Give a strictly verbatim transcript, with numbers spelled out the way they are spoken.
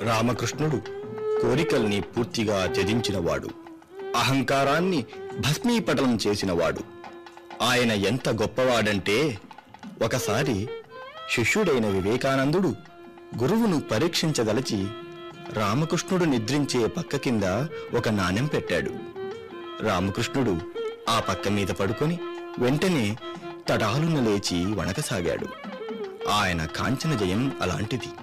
రామకృష్ణుడు కోరికల్ని పూర్తిగా త్యజించినవాడు, అహంకారాన్ని భస్మీపటలం చేసినవాడు. ఆయన ఎంత గొప్పవాడంటే ఒకసారి శిష్యుడైన వివేకానందుడు గురువును పరీక్షించదలచి రామకృష్ణుడు నిద్రించే పక్క కింద ఒక నాణెం పెట్టాడు. రామకృష్ణుడు ఆ పక్క మీద పడుకొని వెంటనే తడాలున లేచి వణకసాగాడు. ఆయన కాంచన జయం అలాంటిది.